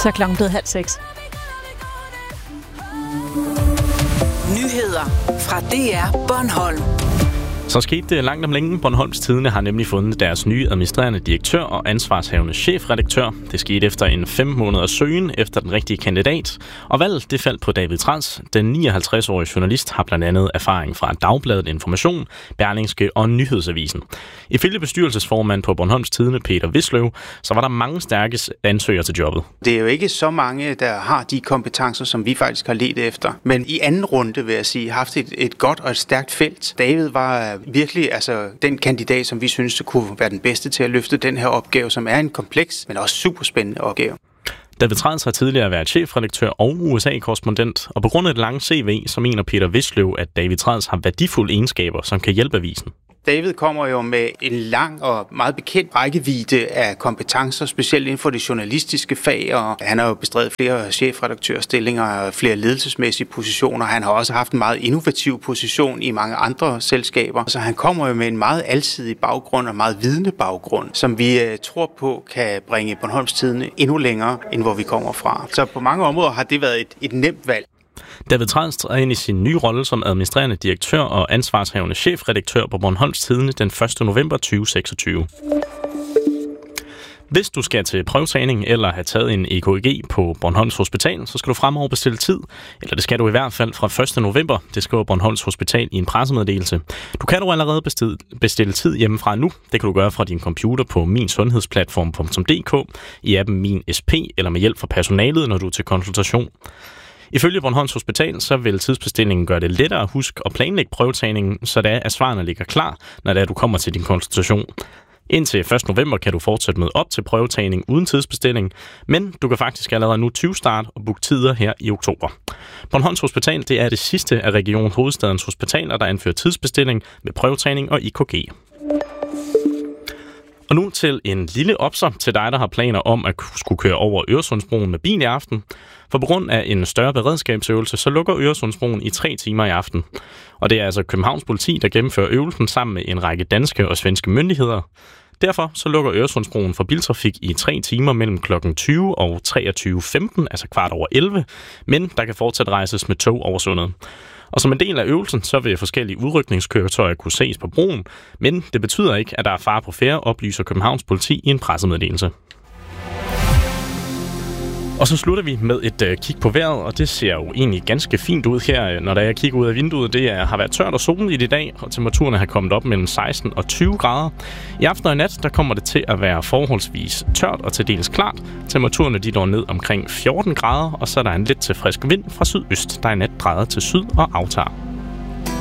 Så er klokken blevet 5:30. Nyheder fra DR Bornholm. Så skete det langt om længe. Bornholms Tidende har nemlig fundet deres nye administrerende direktør og ansvarshavende chefredaktør. Det skete efter en 5 måneders søgen efter den rigtige kandidat. Og valget det faldt på David Træls. Den 59-årige journalist har blandt andet erfaring fra Dagbladet Information, Berlingske og Nyhedsavisen. Ifølge bestyrelsesformand på Bornholms Tidende, Peter Wisløw, så var der mange stærke ansøgere til jobbet. Det er jo ikke så mange, der har de kompetencer, som vi faktisk har ledt efter. Men i anden runde, vil jeg sige, haft et godt og et stærkt felt. David var virkelig den kandidat, som vi synes kunne være den bedste til at løfte den her opgave, som er en kompleks, men også super spændende opgave. David Træls har tidligere været chefredaktør og USA-korrespondent, og på grund af det lange CV, så mener Peter Wisløw, at David Træls har værdifulde egenskaber, som kan hjælpe avisen. David kommer jo med en lang og meget bekendt rækkevidde af kompetencer, specielt inden for det journalistiske fag, og han har jo bestredet flere chefredaktørstillinger og flere ledelsesmæssige positioner. Han har også haft en meget innovativ position i mange andre selskaber, så han kommer jo med en meget alsidig baggrund og meget vidende baggrund, som vi tror på kan bringe Bornholms Tidende endnu længere, end hvor vi kommer fra. Så på mange områder har det været et nemt valg. David Træls træder ind i sin nye rolle som administrerende direktør og ansvarshavende chefredaktør på Bornholms Tidende den 1. november 2026. Hvis du skal til prøvetagning eller have taget en EKG på Bornholms Hospital, så skal du fremover bestille tid. Eller det skal du i hvert fald fra 1. november. Det skriver Bornholms Hospital i en pressemeddelelse. Du kan dog allerede bestille tid hjemmefra nu. Det kan du gøre fra din computer på minsundhedsplatform.dk, i appen Min SP eller med hjælp fra personalet, når du er til konsultation. Ifølge Bornholms Hospital, så vil tidsbestillingen gøre det lettere at huske og planlægge prøvetagningen, så at svarene ligger klar, når du kommer til din konsultation. Indtil 1. november kan du fortsætte med op til prøvetagning uden tidsbestilling, men du kan faktisk allerede nu 20 start og booke tider her i oktober. Bornholms Hospital det er det sidste af Region Hovedstadens hospitaler, der anfører tidsbestilling med prøvetagning og EKG. Og nu til en lille opser til dig, der har planer om at skulle køre over Øresundsbroen med bil i aften. For på grund af en større beredskabsøvelse, så lukker Øresundsbroen i 3 timer i aften. Og det er altså Københavns politi, der gennemfører øvelsen sammen med en række danske og svenske myndigheder. Derfor så lukker Øresundsbroen for biltrafik i 3 timer mellem kl. 20 og 23.15, altså 11:15, men der kan fortsat rejses med tog over sundet. Og som en del af øvelsen, så vil forskellige udrykningskøretøjer kunne ses på broen, men det betyder ikke, at der er fare på færde, oplyser Københavns politi i en pressemeddelelse. Og så slutter vi med et kig på vejret, og det ser jo egentlig ganske fint ud her, når jeg kigger ud af vinduet. Det har været tørt og soligt i dag, og temperaturen har kommet op mellem 16 og 20 grader. I aften og i nat, der kommer det til at være forholdsvis tørt og til dels klart. Temperaturerne de når ned omkring 14 grader, og så er der en lidt til frisk vind fra sydøst, der i nat drejer til syd og aftager.